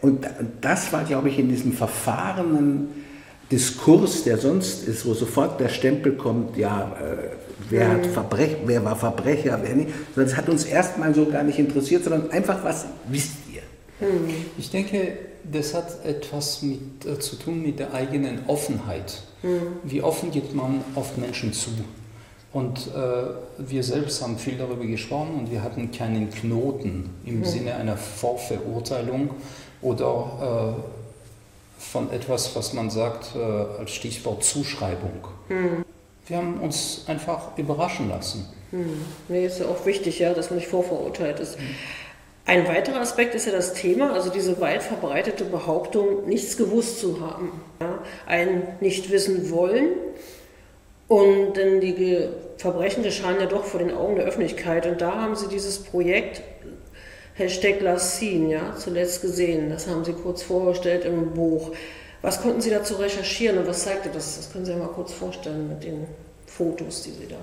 Und das war, glaube ich, in diesem verfahrenen Diskurs, der sonst ist, wo sofort der Stempel kommt, ja, wer war Verbrecher, wer nicht. Sondern es hat uns erstmal so gar nicht interessiert, sondern einfach, was wisst ihr? Ich denke, das hat etwas zu tun mit der eigenen Offenheit. Wie offen geht man auf Menschen zu? Und wir selbst haben viel darüber gesprochen und wir hatten keinen Knoten im Sinne einer Vorverurteilung oder von etwas, was man sagt als Stichwort Zuschreibung. Wir haben uns einfach überraschen lassen. Nee, ist ja auch wichtig, ja, dass man nicht vorverurteilt ist. Ein weiterer Aspekt ist ja das Thema, also diese weit verbreitete Behauptung, nichts gewusst zu haben. Ja, ein nicht wissen wollen. Und denn die Verbrechen scheinen ja doch vor den Augen der Öffentlichkeit. Und da haben Sie dieses Projekt #Last Seen, ja, zuletzt gesehen. Das haben Sie kurz vorgestellt im Buch. Was konnten Sie dazu recherchieren und was zeigte das? Das können Sie ja mal kurz vorstellen mit den Fotos, die Sie da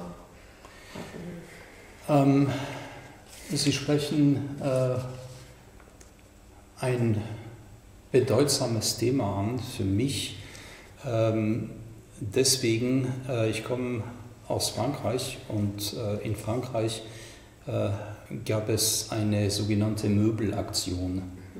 hatten. Sie sprechen ein bedeutsames Thema an für mich. Deswegen, ich komme aus Frankreich und in Frankreich gab es eine sogenannte Möbelaktion.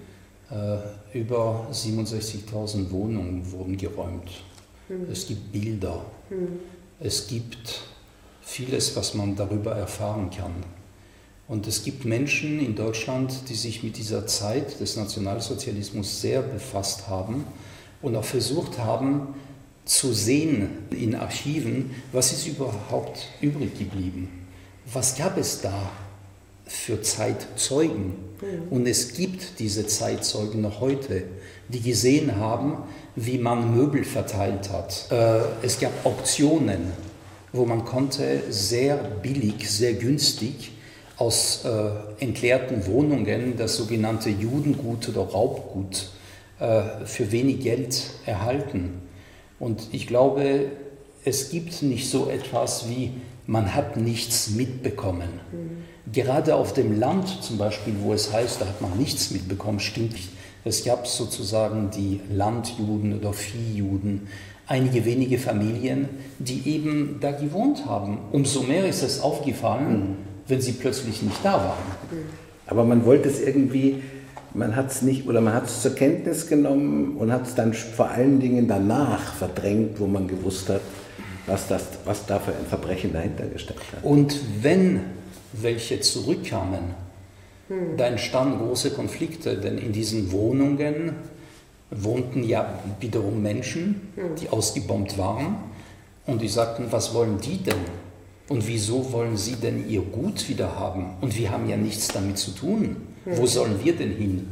Über 67.000 Wohnungen wurden geräumt. Es gibt Bilder. Es gibt vieles, was man darüber erfahren kann. Und es gibt Menschen in Deutschland, die sich mit dieser Zeit des Nationalsozialismus sehr befasst haben und auch versucht haben, zu sehen in Archiven, was ist überhaupt übrig geblieben. Was gab es da für Zeitzeugen? Und es gibt diese Zeitzeugen noch heute, die gesehen haben, wie man Möbel verteilt hat. Es gab Auktionen, wo man konnte sehr billig, sehr günstig aus entleerten Wohnungen das sogenannte Judengut oder Raubgut für wenig Geld erhalten. Und ich glaube, es gibt nicht so etwas wie, man hat nichts mitbekommen. Gerade auf dem Land zum Beispiel, wo es heißt, da hat man nichts mitbekommen, stimmt nicht. Es gab sozusagen die Landjuden oder Viehjuden, einige wenige Familien, die eben da gewohnt haben. Umso mehr ist es aufgefallen, wenn sie plötzlich nicht da waren. Aber man wollte es irgendwie, man hat es nicht, oder man hat es zur Kenntnis genommen und hat es dann vor allen Dingen danach verdrängt, wo man gewusst hat, was da für ein Verbrechen dahinter gesteckt hat. Und wenn welche zurückkamen, da entstanden große Konflikte, denn in diesen Wohnungen wohnten ja wiederum Menschen, die ausgebombt waren und die sagten, was wollen die denn? Und wieso wollen sie denn ihr Gut wieder haben? Und wir haben ja nichts damit zu tun. Wo sollen wir denn hin?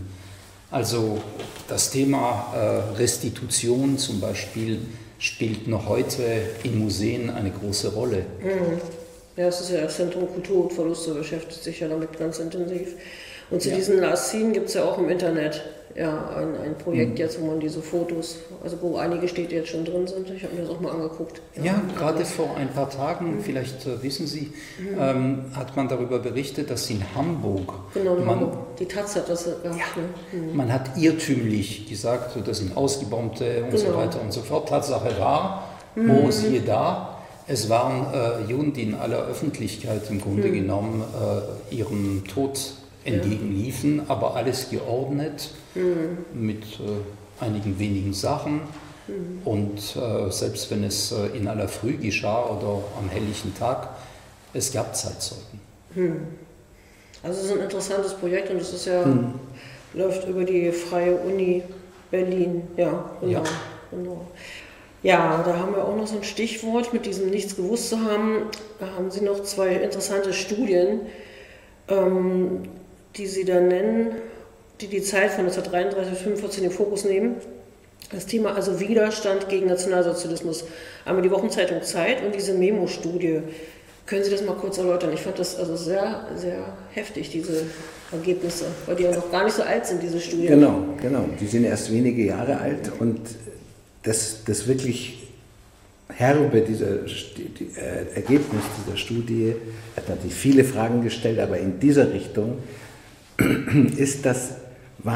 Also das Thema Restitution zum Beispiel spielt noch heute in Museen eine große Rolle. Ja, es ist ja das Zentrum Kultur und Verluste, beschäftigt sich ja damit ganz intensiv. Und zu diesen Last Seen gibt es ja auch im Internet ein Projekt jetzt, wo man diese Fotos, also wo einige Städte jetzt schon drin sind. Ich habe mir das auch mal angeguckt. Ja, gerade vor ein paar Tagen, vielleicht wissen Sie, hat man darüber berichtet, dass in Hamburg... Genau, in Hamburg. Die Taz hat das gehabt. Ja, man hat irrtümlich gesagt, das sind Ausgebombte und so weiter und so fort. Tatsache war, siehe da, es waren Juden, die in aller Öffentlichkeit im Grunde genommen ihrem Tod entgegenliefen, aber alles geordnet mit einigen wenigen Sachen. Und selbst wenn es in aller Früh geschah oder am helllichen Tag, es gab Zeitzeugen. Also es ist ein interessantes Projekt und es ist ja, läuft über die Freie Uni Berlin. Ja, genau. Genau. Ja, da haben wir auch noch so ein Stichwort mit diesem Nichts gewusst zu haben. Da haben Sie noch 2 interessante Studien, die Sie da nennen, die Zeit von 1933 bis 1945 in den Fokus nehmen. Das Thema also Widerstand gegen Nationalsozialismus. Einmal die Wochenzeitung Zeit und diese Memo-Studie. Können Sie das mal kurz erläutern? Ich fand das also sehr, sehr heftig, diese Ergebnisse, weil die ja noch gar nicht so alt sind, diese Studien. Genau. Die sind erst wenige Jahre alt und das wirklich herbe, Ergebnis dieser Studie, hat natürlich viele Fragen gestellt, aber in dieser Richtung ist, dass